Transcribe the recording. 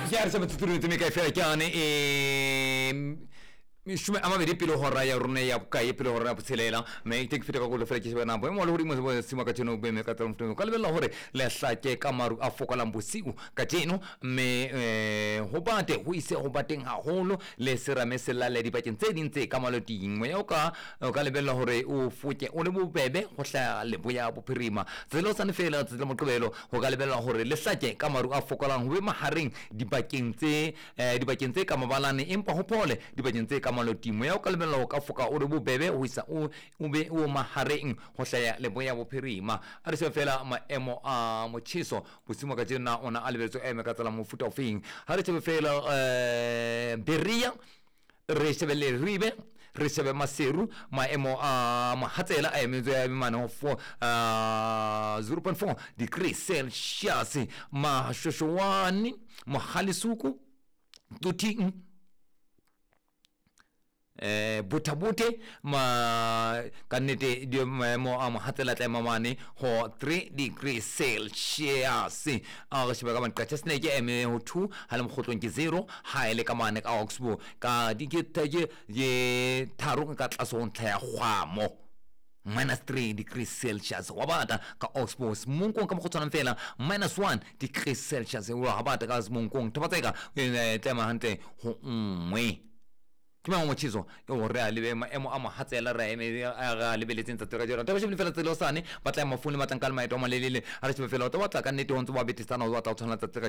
chiaro siamo tutti riuniti mica fare chiane Shuma ama vedi pilo horra ya rune ya kai pilo horra pselela me tik fita ko lo fere ki bana boy mo lo mo sima ka cheno be me ka trum trum kalbe la hore le sa ke kamaru afoka la mbusiu ka cheno me hobate huise hobateng ha holo le sera me sela le di pateng tse ding tse kamalo ting mo ya ka le la hore o fuke o le bobebe go hla le boya bophirima tselo sa ne fela tselo mo qobelo go ka le la hore le sa ke kamaru afoka la ho be mahareng di pateng tse ka mabalane empa ho pole di pateng tse malotimo ya ka lebelo ka foka o re bobebe o isa o be o mahareng go hlaya le boya bophirima a re se fela maemo a mochiso bosimo ka tsena ona a lebetso eme ka tsala mofuta ofeng ha re se fela beria re se le ribe re se be maseru maemo a mahatsela a emezo ya mano 0.4 degrees Celsius ma shoshwani mahalisuku tuti butabute ma kanete dio mo am hatela tema mane ho 3 degrees Celsius a sheba ka man ka tsne ke eme ho 2 halam khotlong ke 0 ha ele ka mane ka oxbo ka diketa ye tharu ka tlaso ntla ya gwamo -3 degrees Celsius wa bata ka Oxford munkong ka mokgotsana fela -1 degrees Celsius wa bata ka munkong tabateka tema hante ho nngwe Kima mo chizo yo re a lebe maemo a mahatsela ra eme a lebeletseng tsa tsaka jara taba shebile fela tselo sane batla mafuni matankal maeto malelele a re shebe fela o batla ka nnete ho ntse ba betisana o batla o tshwana tsa